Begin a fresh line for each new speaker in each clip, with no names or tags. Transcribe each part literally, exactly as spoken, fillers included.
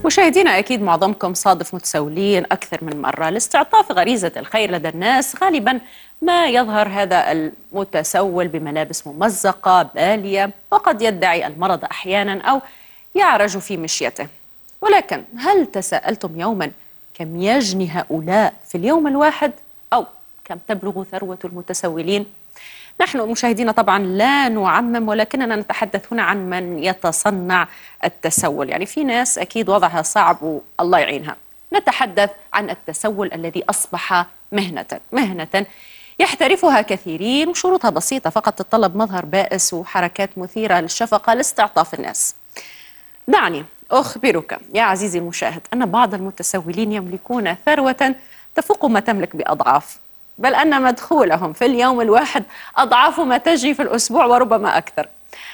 مشاهدينا أكيد معظمكم صادف متسولين أكثر من مرة. لاستعطاف غريزة الخير لدى الناس غالبا ما يظهر هذا المتسول بملابس ممزقة بالية، وقد يدعي المرض أحيانا أو يعرج في مشيته. ولكن هل تساءلتم يوما كم يجني هؤلاء في اليوم الواحد؟ أو كم تبلغ ثروة المتسولين؟ نحن مشاهدينا طبعا لا نعمم، ولكننا نتحدث هنا عن من يتصنع التسول. يعني في ناس أكيد وضعها صعب والله يعينها. نتحدث عن التسول الذي أصبح مهنة مهنة يحترفها كثيرين، وشروطها بسيطة فقط، تتطلب مظهر بائس وحركات مثيرة للشفقة لاستعطاف الناس. دعني أخبرك يا عزيزي المشاهد أن بعض المتسولين يملكون ثروة تفوق ما تملك بأضعاف، بل أن مدخولهم في اليوم الواحد أضعاف ما تجري في الأسبوع وربما أكثر.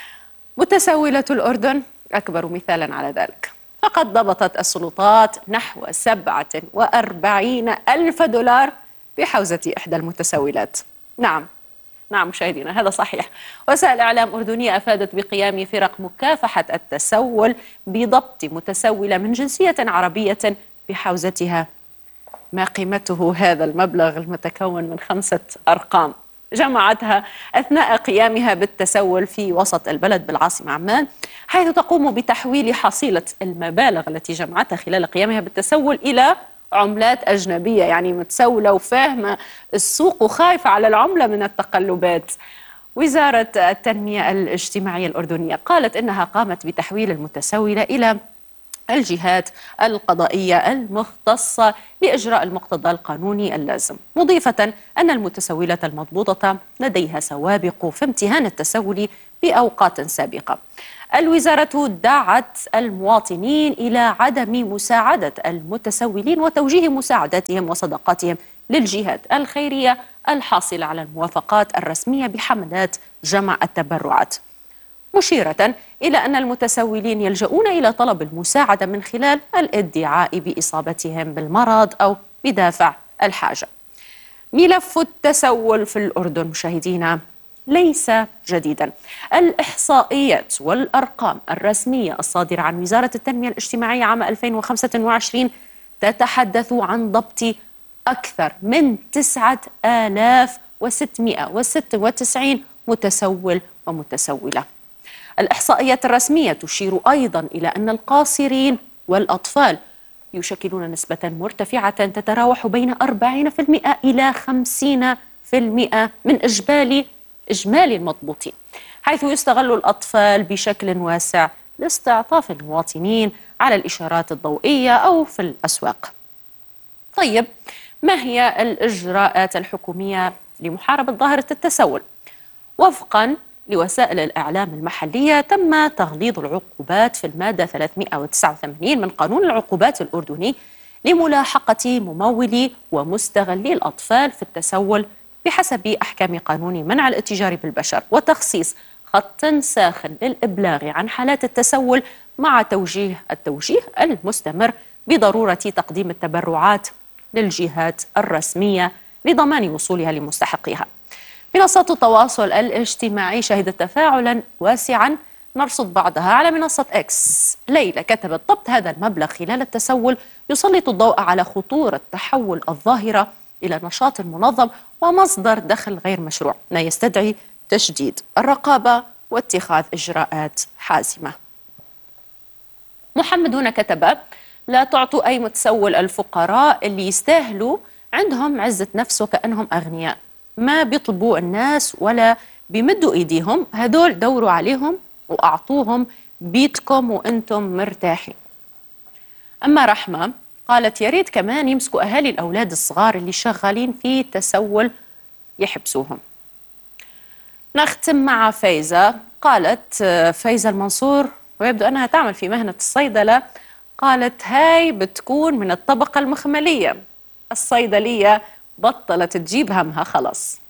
متسولة الأردن أكبر مثالا على ذلك، فقد ضبطت السلطات نحو سبعة وأربعين ألف دولار بحوزة إحدى المتسولات. نعم نعم مشاهدينا، هذا صحيح. وسائل إعلام أردنية أفادت بقيام فرق مكافحة التسول بضبط متسولة من جنسية عربية بحوزتها ما قيمته هذا المبلغ المتكون من خمسة أرقام، جمعتها أثناء قيامها بالتسول في وسط البلد بالعاصمة عمان، حيث تقوم بتحويل حصيلة المبالغ التي جمعتها خلال قيامها بالتسول إلى عملات أجنبية. يعني متسولة وفاهمة السوق وخايفة على العملة من التقلبات. وزارة التنمية الاجتماعية الأردنية قالت إنها قامت بتحويل المتسولة إلى الجهات القضائية المختصة لإجراء المقتضى القانوني اللازم، مضيفة أن المتسولة المضبوطة لديها سوابق في امتهان التسول بأوقات سابقة. الوزارة دعت المواطنين إلى عدم مساعدة المتسولين وتوجيه مساعداتهم وصدقاتهم للجهات الخيرية الحاصلة على الموافقات الرسمية بحملات جمع التبرعات، مشيرة إلى أن المتسولين يلجؤون إلى طلب المساعدة من خلال الادعاء بإصابتهم بالمرض أو بدافع الحاجة. ملف التسول في الأردن مشاهدينا ليس جديدا. الإحصائيات والأرقام الرسمية الصادرة عن وزارة التنمية الاجتماعية عام ألفين وخمسة وعشرين تتحدث عن ضبط أكثر من تسعة آلاف وستمائة وستة وتسعين متسول ومتسولة. الإحصائيات الرسمية تشير أيضا إلى أن القاصرين والأطفال يشكلون نسبة مرتفعة تتراوح بين أربعين بالمئة إلى خمسين بالمئة من إجمالي إجمالي المضبوطين، حيث يستغل الأطفال بشكل واسع لاستعطاف المواطنين على الإشارات الضوئية أو في الأسواق. طيب، ما هي الإجراءات الحكومية لمحاربة ظاهرة التسول؟ وفقا لوسائل الإعلام المحلية تم تغليظ العقوبات في المادة ثلاثمائة وتسعة وثمانين من قانون العقوبات الأردني لملاحقة ممولي ومستغلي الأطفال في التسول بحسب أحكام قانون منع الاتجار بالبشر، وتخصيص خط ساخن للإبلاغ عن حالات التسول مع توجيه التوجيه المستمر بضرورة تقديم التبرعات للجهات الرسمية لضمان وصولها لمستحقيها. منصات التواصل الاجتماعي شهدت تفاعلا واسعا، نرصد بعضها على منصة إكس. ليلى كتبت: ضبط هذا المبلغ خلال التسول يسلط الضوء على خطورة تحول الظاهرة إلى نشاط منظم ومصدر دخل غير مشروع، ما يستدعي تشديد الرقابة واتخاذ إجراءات حازمة. محمد هنا كتب: لا تعطوا أي متسول الفقراء اللي يستاهلوا، عندهم عزة نفس وكأنهم أغنياء، ما بيطلبوا الناس ولا بيمدوا ايديهم، هذول دوروا عليهم واعطوهم بيتكم وانتم مرتاحين. اما رحمه قالت: يا ريت كمان يمسكوا اهالي الاولاد الصغار اللي شغالين في تسول يحبسوهم. نختم مع فايزه، قالت فايزه المنصور ويبدو انها تعمل في مهنه الصيدله، قالت: هاي بتكون من الطبقه المخمليه، الصيدليه بطلت تجيب همها خلص.